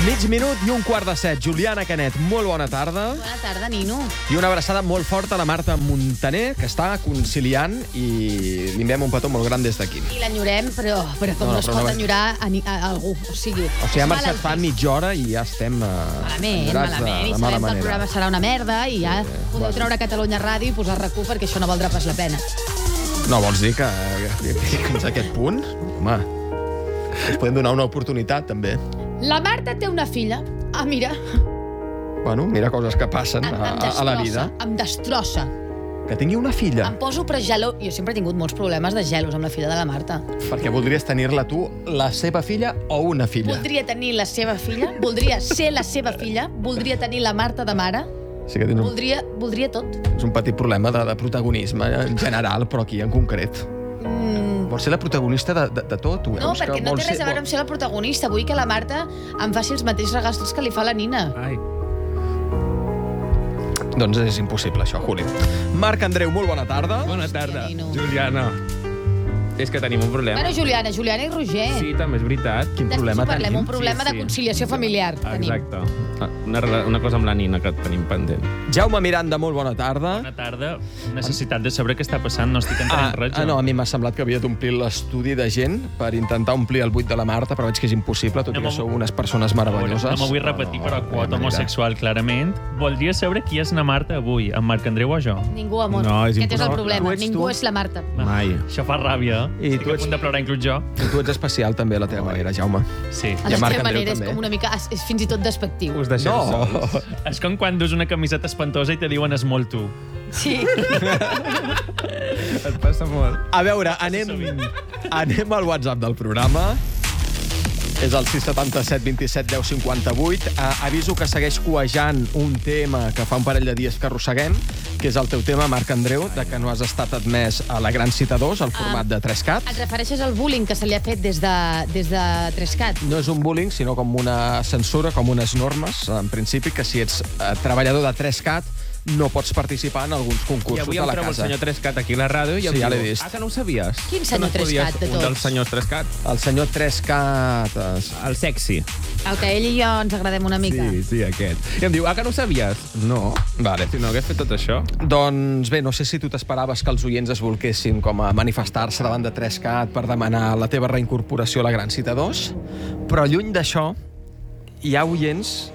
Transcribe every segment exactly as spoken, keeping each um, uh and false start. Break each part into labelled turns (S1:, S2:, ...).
S1: Mig minut i un quart de set. Juliana Canet, molt bona tarda.
S2: Bona tarda, Nino.
S1: I una abraçada molt forta a la Marta Montaner, que està conciliant, i li enviem un petó molt gran des d'aquí.
S2: I l'enyorem, però, però com
S1: No,
S2: no,
S1: no,
S2: es
S1: però
S2: pot
S1: no va-
S2: enyorar a, ni- a algú. O sigui,
S1: O sigui, ha
S2: és
S1: marxat fa
S2: malaltís.
S1: mitja hora i ja estem eh,
S2: Malament,
S1: enyorats
S2: malament.
S1: de,
S2: I
S1: de
S2: sabem
S1: mala
S2: que el
S1: manera.
S2: programa serà una merda i ja
S1: Sí,
S2: podeu
S1: bueno.
S2: treure Catalunya Ràdio i posar RAC u perquè això no valdrà pas la pena.
S1: No, vols dir que, que, que fins a aquest punt? Home, ens podem donar una oportunitat, també.
S2: La Marta té una filla. Ah, mira,
S1: Bueno, mira coses que passen
S2: em,
S1: a,
S2: em
S1: a, a la
S2: destrossa,
S1: vida.
S2: em destrossa.
S1: Que tingui una filla,
S2: Em poso pregelo... Jo sempre he tingut molts problemes de gelos amb la filla de la Marta.
S1: perquè voldries tenir-la tu, la seva filla o una filla.
S2: Voldria tenir la seva filla, voldria ser la seva filla, voldria tenir la Marta de mare,
S1: Sí que tens un,
S2: voldria, voldria tot.
S1: és un petit problema de, de protagonisme en general, però aquí en concret.
S2: Mm,
S1: Vols ser la protagonista de, de, de tot? Ho
S2: No,
S1: veus?
S2: perquè
S1: Que
S2: no
S1: vols
S2: té res a veure amb ser la protagonista. Vull que la Marta em faci els mateixos regals que li fa la Nina.
S3: Ai.
S1: Doncs és impossible, això, Juli. Marc Andreu, molt bona tarda.
S3: Bona tarda,
S2: Nino.
S3: Juliana. És que tenim un problema.
S2: Bueno, Juliana, Juliana i Roger.
S3: Sí, també és veritat.
S1: Quin
S2: Després
S1: problema
S2: ho parlem,
S1: tenim?
S2: un problema
S3: Sí, sí.
S2: de conciliació familiar. Tenim.
S3: Exacte. Una, rela- una cosa amb la Nina que tenim pendent.
S1: Jaume Miranda, molt bona tarda.
S4: Bona tarda. Necessitat de saber què està passant. No estic entenent
S1: Ah,
S4: res.
S1: ah, no, a mi m'ha semblat que havia d'omplir l'estudi de gent per intentar omplir el buit de la Marta, però veig que és impossible, tot i
S4: No
S1: que
S4: m'ho-
S1: sou unes persones meravelloses.
S4: No m'ho vull repetir,
S1: No,
S4: però
S1: no,
S4: quota
S1: de manera.
S4: homosexual, clarament. Voldria saber qui és na Marta avui, en Marc Andreu o jo?
S2: Ningú, amor.
S3: No, és
S2: Aquest és el
S3: impossible.
S2: problema.
S1: Tu ets
S2: Ningú
S1: tu.
S2: és la Marta.
S3: Mai.
S4: Això fa ràbia.
S1: I
S4: Estic
S1: tu
S4: a
S1: ets-
S4: punt de plorar, inclús jo.
S1: I tu ets especial també a la teva manera, Jaume.
S4: Sí.
S2: A
S1: I
S2: la
S1: a Marc
S2: seva
S1: Andreu
S2: manera és
S1: també.
S2: com una mica... És, és fins i tot despectiu.
S3: Us deixem
S1: No!
S3: sols.
S4: És com quan dus una camiseta espantosa i te diuen és molt tu.
S2: Sí.
S3: Et passa molt.
S1: A veure, anem, anem al WhatsApp del programa. És el sis setanta set vint set deu cinquanta vuit. Uh, aviso que segueix cuejant un tema que fa un parell de dies que arrosseguem, que és el teu tema, Marc Andreu, de que no has estat admès a la Gran Cita dos, al format de tres cat.
S2: Et refereixes al bullying que se li ha fet des de, des de Trescat?
S1: No és un bullying, sinó com una censura, com unes normes, en principi, que si ets eh, treballador de tres cat no pots participar en alguns
S3: I
S1: concursos
S3: avui
S1: de
S3: em
S1: la
S3: trobo el
S1: casa.
S3: senyor Trescat aquí a la ràdio i em
S1: Sí, ja
S3: diu,
S1: l'he vist.
S3: Ah, que no ho sabies?
S2: Quin senyor
S3: Que no es
S2: Trescat
S3: podies-
S2: de
S3: Un
S2: tots?
S3: dels senyors Trescat.
S1: El senyor tres cat... Es...
S3: El sexy.
S2: El que ell i jo ens agradem una mica.
S3: Sí, sí, aquest. I em diu, ah, que no ho sabies? No.
S1: Vale.
S3: Si no hagués fet tot això.
S1: Doncs bé, no sé si tu t'esperaves que els oients es volguessin com a manifestar-se davant de tres cat per demanar la teva reincorporació a la Gran Cita dos, però lluny d'això hi ha oients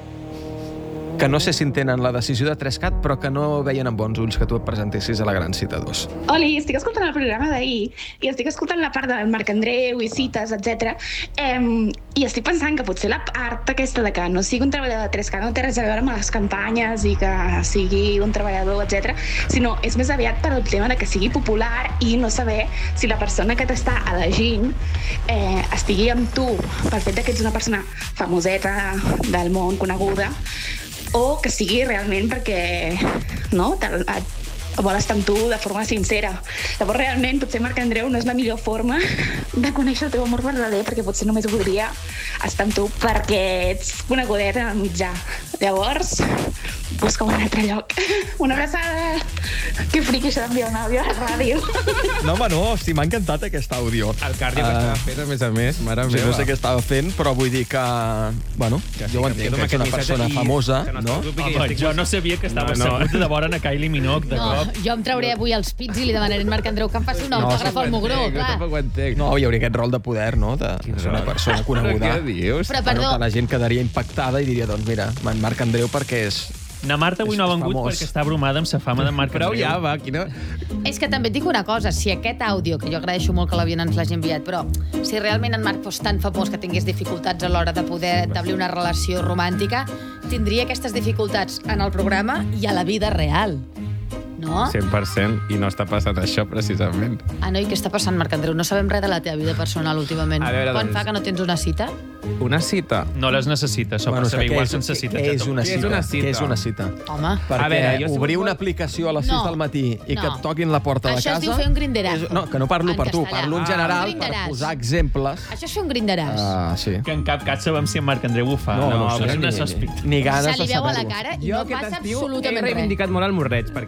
S1: que no sé si entenen la decisió de tres cat, però que no veien amb bons ulls que tu et presentessis a la Gran Cita dos.
S5: Oli, estic escoltant el programa d'ahir i estic escoltant la part del Marc Andreu i cites, etcètera. Um, I estic pensant que potser la part aquesta de que no sigui un treballador de tres cat no té res a veure amb les campanyes i que sigui un treballador, etcètera, sinó és més aviat per al tema de que sigui popular i no saber si la persona que t'està elegint eh, estigui amb tu pel fet que ets una persona famoseta del món, coneguda, o que sigui realment perquè no, te, et, vol estar amb tu de forma sincera. Llavors, realment, potser Marc Andreu no és la millor forma de conèixer el teu amor verdader, perquè potser només voldria estar amb tu perquè ets conegudet en el mitjà. Llavors, busca un altre lloc. Una abraçada. Que friqui això d'enviar un àudio a la ràdio.
S1: No, home, no, hosti, m'ha encantat aquest àudio.
S3: El càrdio que
S1: Ah.
S3: estava fent, a més a més, mare
S1: Sí,
S3: meva.
S1: no sé què estava fent, però vull dir que... Bueno,
S3: Que sí,
S1: jo ho
S3: que em
S1: entenc,
S3: quedo
S1: que
S3: amb
S1: ets una
S3: aquest
S1: persona
S3: missatge i
S1: famosa,
S3: que no
S1: no?
S3: es preocupi, que
S4: Home,
S3: estic-
S4: jo no sabia que estava
S3: No, no.
S4: assegut de vora a Kylie Minogue, de
S2: No,
S4: cop.
S2: jo em trauré avui els pits i li demanaré a Marc Andreu que em faci un
S1: No,
S2: autògraf al Mugró,
S3: Jo
S2: clar.
S3: tampoc ho entenc.
S1: No, hi hauria aquest rol de poder, no? De ser una
S3: rol?
S1: persona coneguda.
S3: Què dius?
S2: Però,
S1: Bueno,
S2: perdó,
S1: que la gent quedaria impactada i diria, doncs mira, en Marc Andreu perquè és...
S4: Na Marta avui
S1: És
S4: no ha vengut
S1: famós.
S4: perquè està bromada amb sa fama de Marc
S3: Prou
S4: Andreu.
S3: ja, va, quina...
S2: és que també et dic una cosa, si aquest àudio, que jo agraeixo molt que l'havien ens l'hagi enviat, però si realment en Marc fos tan famós que tingués dificultats a l'hora de poder establir una relació romàntica, tindria aquestes dificultats en el programa i a la vida real. No?
S3: cent per cent, i no està passant això, precisament.
S2: Ah, no, i què està passant, Marc Andreu? No sabem res de la teva vida personal últimament.
S3: A veure,
S2: Quan
S3: doncs-
S2: fa que no tens una cita?
S3: Una cita.
S4: No les necessita, això
S1: Bueno,
S4: per saber
S1: què
S4: igual
S1: és-
S4: sense cita.
S1: Què és una
S3: Què és
S1: cita?
S3: una cita?
S1: Què és una cita?
S2: Home,
S1: Perquè
S3: A veure, jo si
S1: obrir
S3: vol-
S1: una aplicació a les sis
S2: No,
S1: del matí i
S2: no.
S1: que et toquin la porta de
S2: Això
S1: casa...
S2: es diu fer un grinderazo.
S1: És, no, que no parlo
S2: En
S1: per tu,
S2: castellà.
S1: parlo en
S2: Ah,
S1: general
S2: un
S1: per
S2: grinderàs.
S1: posar exemples.
S2: això és fer un grinderàs.
S1: Ah, sí.
S4: Que en cap cas sabem si en Marc Andreu ho fa.
S1: No, no, ho sé,
S4: és
S1: ni,
S4: una
S1: ni,
S4: sospita.
S1: ni ganes
S2: Se li
S1: de
S2: veu a la
S1: saber-ho.
S2: cara i
S3: Jo
S2: no
S3: aquest
S2: passa
S3: estiu he
S2: absolutament res.
S3: reivindicat molt el morreig, perquè hi havia poc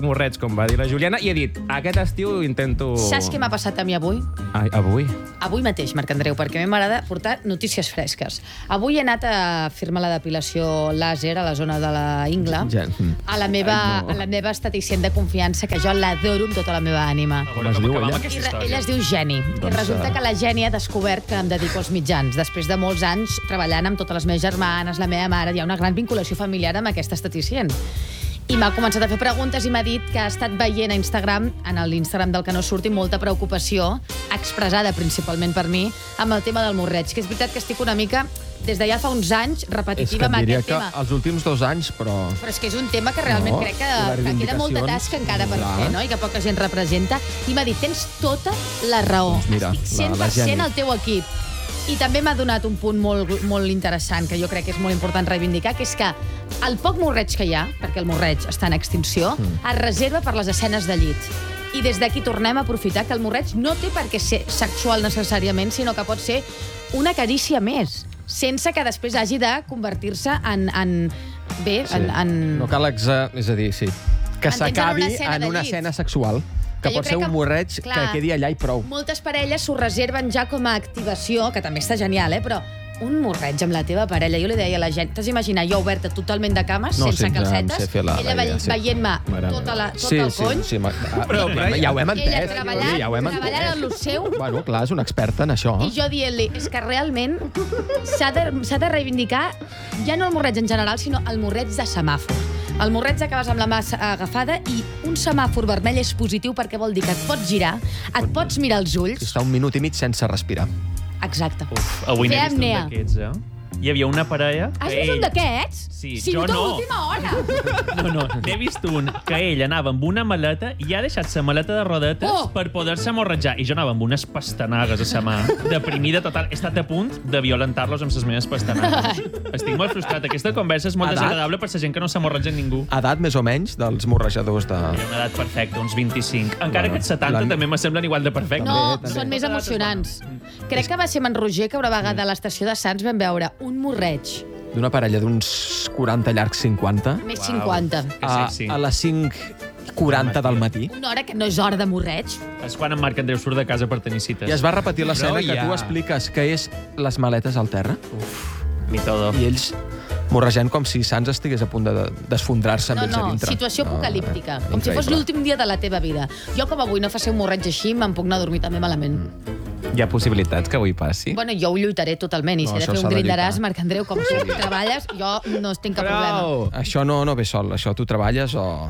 S3: morreig, com va dir la Juliana, i he dit, aquest estiu intento...
S2: Saps què m'ha passat a mi avui?
S3: Ai, avui?
S2: Avui mateix, Marc Andreu, perquè a mi m'agrada portar notícies fresques. Avui he anat a fer-me la depilació làser a la zona de la ingla,
S1: Ja.
S2: a la meva,
S1: Ai, no.
S2: a la meva esteticient de confiança, que jo l'adoro amb tota la meva ànima.
S4: A veure
S1: Com es
S4: com
S1: diu,
S4: acabam
S1: ella?
S4: aquesta
S2: I re-
S4: història.
S2: ella es diu Geni.
S1: Doncs,
S2: I resulta
S1: eh,
S2: que la Geni ha descobert que em dedico als mitjans. Després de molts anys treballant amb totes les meves germanes, la meva mare, hi ha una gran vinculació familiar amb aquesta esteticient. I m'ha començat a fer preguntes i m'ha dit que ha estat veient a Instagram, en l'Instagram del que no surti, molta preocupació, expressada principalment per mi, amb el tema del morreig. Que és veritat que estic una mica, des de ja fa uns anys,
S1: És que
S2: repetitiva
S1: et
S2: amb
S1: diria
S2: aquest
S1: que
S2: tema.
S1: els últims dos anys, però...
S2: Però és que és un tema que realment
S1: No,
S2: crec que,
S1: i les
S2: que queda molta
S1: reivindicacions,
S2: tasca encara per
S1: clar.
S2: fer, no? I que poca gent representa. I m'ha dit, tens tota la raó.
S1: Doncs mira,
S2: Estic
S1: la-
S2: cent
S1: la
S2: per cent
S1: Geni.
S2: al teu equip. I també m'ha donat un punt molt, molt interessant, que jo crec que és molt important reivindicar, que és que el poc morreig que hi ha, perquè el morreig està en extinció, mm. es reserva per les escenes de llit. I des d'aquí tornem a aprofitar que el morreig no té per què ser sexual necessàriament, sinó que pot ser una carícia més, sense que després hagi de convertir-se en... en bé,
S1: Sí.
S2: en, en...
S1: No cal exa... És a dir, sí. Que
S2: Entens, en
S1: s'acabi
S2: una escena
S1: en
S2: de
S1: una
S2: llit.
S1: escena sexual. Que
S2: jo
S1: pot ser
S2: crec
S1: un morreig
S2: clar,
S1: que quedi allà i prou.
S2: Moltes parelles s'ho reserven ja com a activació, que també està genial, eh? Però un morreig amb la teva parella, jo li deia a la gent, t'has d'imaginar jo oberta totalment de cames,
S1: No,
S2: sense
S1: sense-
S2: calcetes,
S1: em sé fer la
S2: ella
S1: idea,
S2: ve-
S1: sí.
S2: veient-me
S3: Mare
S2: tota la, tot
S1: Sí,
S2: el
S1: sí,
S2: cony,
S1: sí. ma- ah,
S3: Però,
S1: ja,
S3: però,
S1: ja ho hem entès.
S2: ella
S1: Juli,
S2: treballant,
S1: ja ho hem
S2: treballant
S1: entès.
S2: en lo seu,
S1: Bueno, clar, és una experta en això.
S2: i jo dient-li, és que realment s'ha de, s'ha de reivindicar ja no el morreig en general, sinó el morreig de semàfor. El morreig acabes amb la mà agafada i un semàfor vermell és positiu perquè vol dir que et pots girar, et pots mirar els ulls.
S1: Està un minut i mig sense respirar.
S2: Exacte.
S4: Uf, avui n'he
S2: Té
S4: vist un
S2: apnea.
S4: d'aquests, eh? Hi havia una parella...
S2: Has
S4: que
S2: vist un
S4: ell-
S2: d'aquests?
S4: Sí,
S2: si
S4: jo
S2: no.
S4: no.
S2: a última hora.
S4: No, no, n'he vist un que ell anava amb una maleta i ha deixat sa maleta de rodetes
S2: Oh!
S4: per poder-se morretjar. I jo anava amb unes pastanagues a sa mà, deprimida total. He estat a punt de violentar-los amb les meves pastanagues. Estic molt frustrat. Aquesta conversa és molt
S1: Edat?
S4: desagradable per la gent que no s'ha morretjat ningú.
S1: Edat més o menys dels morrejadors de...
S4: Era una edat perfecta, uns vint-i-cinc. Encara
S1: Bueno,
S4: que els setanta
S1: la-
S4: també me semblen igual de perfectes.
S2: No,
S1: també.
S2: són més emocionants. Crec que va ser amb en Roger que una vegada a l'estació de Sants vam veure un morreig,
S1: d'una parella d'uns quaranta llargs cinquanta
S2: més
S4: Uau.
S2: cinquanta.
S4: Que
S1: a,
S4: sexy.
S1: a les cinc quaranta del matí.
S2: Una hora que no és hora de morreig.
S4: És quan en Marc Andreu surt de casa per tenir cites.
S1: I es va repetir l'escena
S3: Però
S1: que
S3: ja.
S1: tu expliques que és les maletes al terra
S4: Ni todo.
S1: i ells morrejant com si Sants estigués a punt de desfondrar-se amb
S2: No,
S1: ells a
S2: no,
S1: dintre.
S2: situació
S1: No,
S2: apocalíptica.
S1: eh,
S2: Com si fos
S1: increïble.
S2: l'últim dia de la teva vida. Jo, com avui no faci un morreig així, me'n puc anar a dormir també malament.
S1: Mm.
S3: Hi ha possibilitats que avui passi?
S2: Bueno, jo ho lluitaré totalment. I
S1: No,
S2: si he de
S1: això
S2: fer
S1: s'ha
S2: un
S1: de
S2: grindaràs,
S1: lluitar.
S2: Marc Andreu, com si treballes, jo no tinc cap problema.
S3: Bravo!
S1: Això no, no ve sol, això tu treballes o...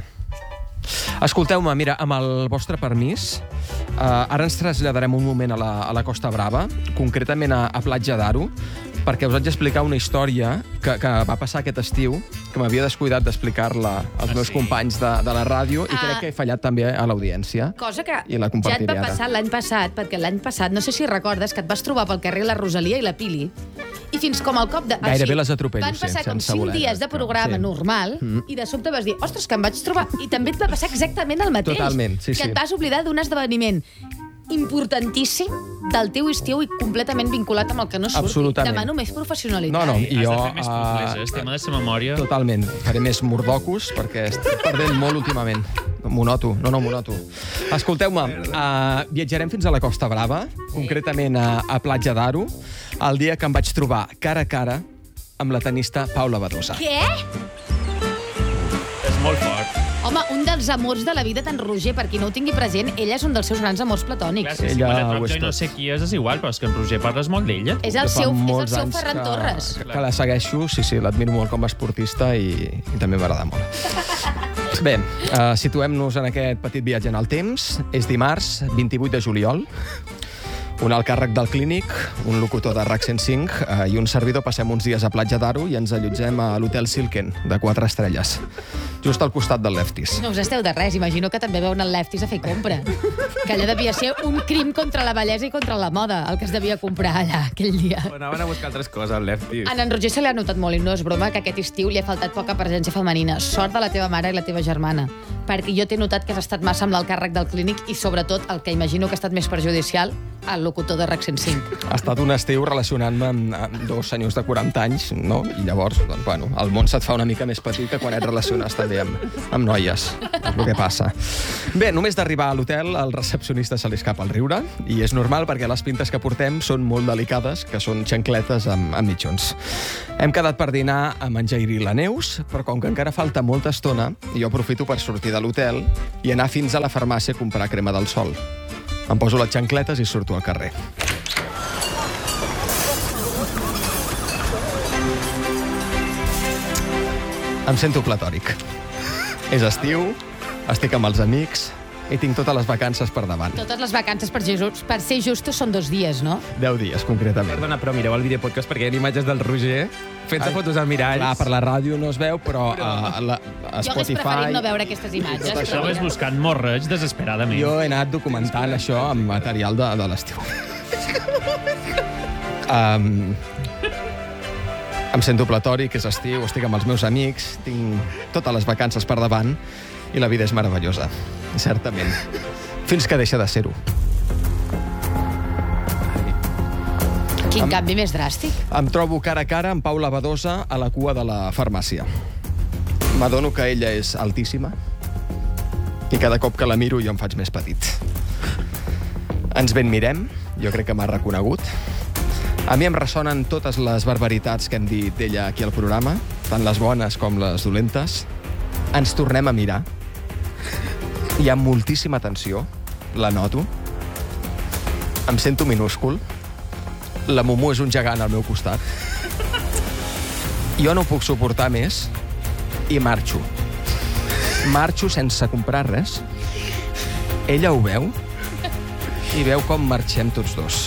S1: Escolteu-me, mira, amb el vostre permís, eh, ara ens traslladarem un moment a la, a la Costa Brava, concretament a, a Platja d'Aro, perquè us haig d'explicar una història que, que va passar aquest estiu, que m'havia descuidat d'explicar-la als
S4: Ah,
S1: meus
S4: sí?
S1: companys de, de la ràdio, i
S2: Ah.
S1: crec que he fallat també a l'audiència.
S2: Cosa que
S1: I la
S2: ja et
S1: compartiré
S2: va
S1: ara.
S2: passar l'any passat, perquè l'any passat, no sé si recordes, que et vas trobar pel carrer la Rosalia i la Pili, i fins com al cop de...
S1: Gairebé les atropello,
S2: Van passar
S1: sí,
S2: com
S1: sense
S2: cinc
S1: voler.
S2: dies de programa
S1: Sí.
S2: normal,
S1: Mm.
S2: i de sobte vas dir, ostres, que em vaig trobar... I també et va passar exactament el mateix.
S1: Totalment, sí,
S2: que
S1: sí.
S2: et vas oblidar d'un esdeveniment importantíssim del teu estiu i completament vinculat amb el que no surti.
S1: Absolutament.
S2: Demano més professionalitat.
S1: No, no,
S4: Has
S1: i jo...
S4: de fer més puzzles, eh? El tema de sa memòria.
S1: Totalment. Faré més mordocos perquè estic perdent molt últimament. M'ho noto, no, no, m'ho noto. Escolteu-me, uh, viatjarem fins a la Costa Brava, concretament a, a Platja d'Aro, el dia que em vaig trobar cara a cara amb la tenista Paula Badosa.
S2: Què?
S4: És molt fort.
S2: Home, un dels amors de la vida d'en Roger, per qui no ho tingui present, ella és un dels seus grans amors platònics.
S4: Clar, si
S1: Ella
S4: me la
S1: ho
S4: trobo
S1: és
S4: jo i no
S1: tot.
S4: sé qui és, és igual, però és que en Roger parles molt d'ella.
S2: És el
S1: Fa
S2: seu, és el
S1: molts
S2: seu
S1: anys
S2: Ferran
S1: que,
S2: Torres.
S1: Que, que la segueixo, sí, sí, l'admiro molt com a esportista i, i també m'agrada molt. Bé, uh, situem-nos en aquest petit viatge en el temps. És dimarts, vint-i-vuit de juliol. Un alt càrrec del Clínic, un locutor de R A C cent cinc eh, i un servidor passem uns dies a Platja d'Aro i ens allotgem a l'Hotel Silken, de quatre estrelles, just al costat del Lefties.
S2: No us esteu de res, imagino que també veuen el Lefties a fer compra. Que allò devia ser un crim contra la bellesa i contra la moda, el que es devia comprar allà aquell dia.
S3: Anaven a buscar altres coses, al Lefties.
S2: A en Roger se li ha notat molt, i no és broma, que aquest estiu li ha faltat poca presència femenina. Sort de la teva mare i la teva germana. Perquè jo t'he notat que has estat massa amb l'alt càrrec del Clínic i, sobretot, el que imagino que ha estat més perjudicial, el locutor de R A C cent cinc.
S1: Ha estat un estiu relacionant-me amb, amb dos senyors de quaranta anys, no? I llavors, doncs, bueno, el món se't fa una mica més petit que quan et relaciones també també amb, amb noies. És el que passa. Bé, només d'arribar a l'hotel, al recepcionista se li escapa el riure, i és normal perquè les pintes que portem són molt delicades, que són xancletes amb, amb mitjons. Hem quedat per dinar a menjairir la Neus, però com que encara falta molta estona, jo aprofito per sortir de l'hotel i anar fins a la farmàcia a comprar crema del sol. Em poso les xancletes i surto al carrer. Em sento platòric. És estiu, estic amb els amics i tinc totes les vacances per davant.
S2: Totes les vacances, per, just, per ser justos, són dos dies, no?
S1: Deu dies, concretament.
S3: Perdona, però mireu el videopodcast perquè hi ha imatges del Roger fent-se fotos al mirall.
S1: Clar, per la ràdio no es veu, però, però... A, a, la, a
S2: jo hagués preferit no veure aquestes imatges.
S4: Això és buscant morreig desesperadament.
S1: Jo he anat documentant això amb material de, de l'estiu. um, em sento platòric, és estiu, estic amb els meus amics, tinc totes les vacances per davant i la vida és meravellosa, certament. Fins que deixa de ser-ho.
S2: Quin canvi més dràstic.
S1: Em trobo cara a cara amb Paula Badosa a la cua de la farmàcia. M'adono que ella és altíssima i cada cop que la miro jo em faig més petit. Ens ben mirem, jo crec que m'ha reconegut. A mi em ressonen totes les barbaritats que hem dit d'ella aquí al programa, tant les bones com les dolentes. Ens tornem a mirar. Hi ha moltíssima tensió, la noto. Em sento minúscul. La Mumu és un gegant al meu costat. Jo no puc suportar més i marxo. Marxo sense comprar res. Ella ho veu i veu com marxem tots dos.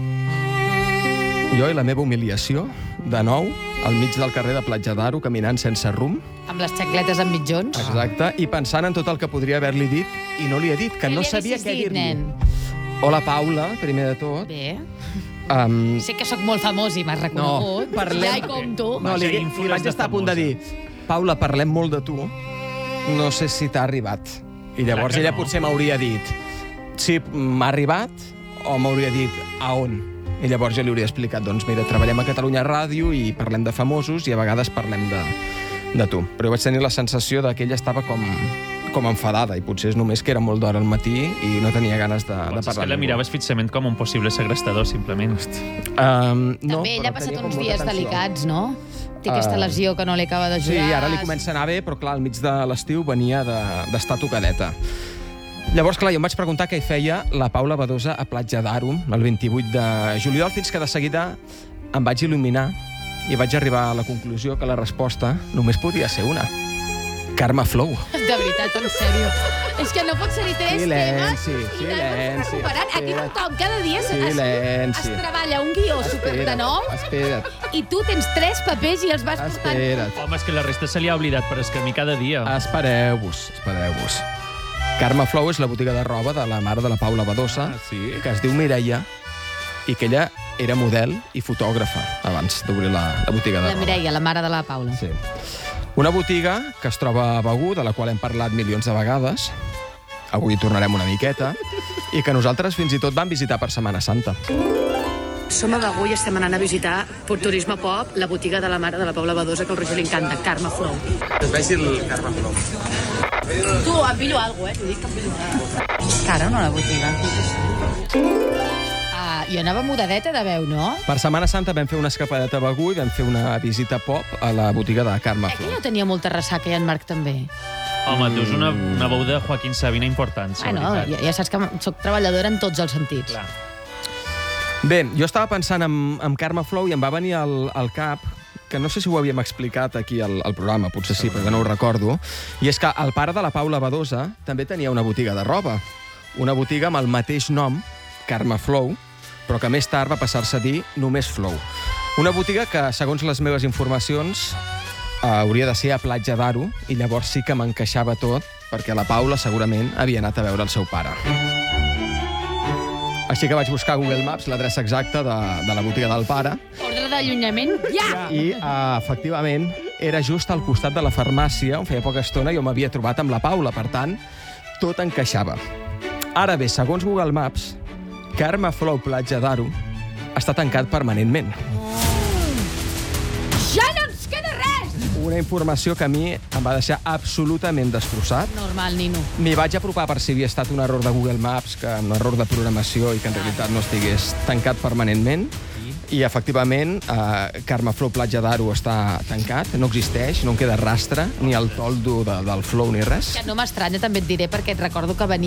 S1: Jo i la meva humiliació, de nou, al mig del carrer de Platja d'Aro, caminant sense rumb.
S2: Amb les xancletes amb mitjons.
S1: Exacte, i pensant en tot el que podria haver-li dit i no li he dit, que no sabia què dir-li. Hola, Paula, primer de tot.
S2: Bé.
S1: Um...
S2: Sé que sóc molt famós i m'has reconegut.
S1: No, parlem...
S2: Ja hi com tu.
S1: No, li, li vaig estar a punt de dir, Paula, parlem molt de tu, no sé si t'ha arribat. I llavors ella no. Potser m'hauria dit, sí, m'ha arribat, o m'hauria dit, a on? I llavors jo li hauria explicat, doncs mira, treballem a Catalunya Ràdio i parlem de famosos i a vegades parlem de, de tu. Però jo vaig tenir la sensació de que ella estava com, com enfadada i potser és només que era molt d'hora al matí i no tenia ganes de, de parlar.
S4: És que la miraves fixament com un possible segrestador, simplement.
S1: Um, no,
S2: També ella ha passat uns dies delicats, no? Té aquesta lesió que no li acaba d'ajudar.
S1: Sí, ara li comença a anar bé, però clar, al mig de l'estiu venia d'estar de, tocadeta. Llavors, clar, jo em vaig preguntar què hi feia la Paula Badosa a Platja d'Aro el vint-i-vuit de juliol, fins que de seguida em vaig il·luminar i vaig arribar a la conclusió que la resposta només podia ser una. Carme Flow.
S2: De veritat, en sèrio. És que no pot ser-hi tres temes.
S1: Silenci, silenci.
S2: Aquí tothom, cada dia es,
S1: silenci.
S2: es treballa un guió super de nou
S1: espera't.
S2: I tu tens tres papers i els vas portant.
S1: Espera't.
S4: Home, és que la resta se li ha oblidat per escamir cada dia.
S1: Espereu-vos, espereu-vos. Carme Flow és la botiga de roba de la mare de la Paula Badosa,
S3: Ah, sí?
S1: que es diu Mireia, i que ella era model i fotògrafa abans d'obrir la, la botiga de
S2: La
S1: roba.
S2: Mireia, la mare de la Paula.
S1: Sí. Una botiga que es troba a Begur, de la qual hem parlat milions de vegades. Avui tornarem una miqueta. I que nosaltres fins i tot vam visitar per Setmana Santa.
S6: Som a Begur i estem anant a visitar per Turisme Pop la botiga de la mare de la Paula Badosa, que al Roger li encanta, Carme Flow.
S7: Vegi el Carme Flow.
S6: Tu, em pillo alguna cosa, eh? T'ho dic que em pillo alguna cosa.
S2: Cara, no, la botiga. Ah, jo anava mudadeta de veu, no?
S1: Per Setmana Santa vam fer una escapadeta a Begur i vam fer una visita pop a la botiga de Carme
S2: Eh, que
S1: Flow.
S2: jo tenia molta ressaca i en Marc també.
S4: Home, tu és una, una veu de Joaquín Sabina important,
S2: Ah, no,
S4: veritat.
S2: ja, ja saps que soc treballadora en tots els sentits.
S4: Clar.
S1: Bé, jo estava pensant en, en Carme Flow i em va venir al, al cap, que no sé si ho havíem explicat aquí al, al programa, potser sí, però que no ho recordo, i és que el pare de la Paula Badosa també tenia una botiga de roba, una botiga amb el mateix nom, Carme Flow, però que més tard va passar-se a dir només Flow. Una botiga que, segons les meves informacions, eh, hauria de ser a Platja d'Aro, i llavors sí que m'encaixava tot, perquè la Paula segurament havia anat a veure el seu pare. Així que vaig buscar a Google Maps l'adreça exacta de, de la botiga del pare.
S2: Ordre d'allunyament, ja!
S1: I, uh, efectivament, era just al costat de la farmàcia, on feia poca estona jo m'havia trobat amb la Paula. Per tant, tot encaixava. Ara bé, segons Google Maps, Carme Flow Platja d'Aro està tancat permanentment.
S2: Ja no ens queda res!
S1: una informació que a mi em va deixar absolutament destrossat.
S2: Normal, Nino.
S1: M'hi vaig apropar per si havia estat un error de Google Maps, que un error de programació i que en realitat no estigués tancat permanentment. I, efectivament, eh, Carme Flow Platja d'Aro està tancat, no existeix, no en queda rastre, ni el toldo de, del Flow ni res.
S2: Que no m'estranya, també et diré, perquè et recordo que venia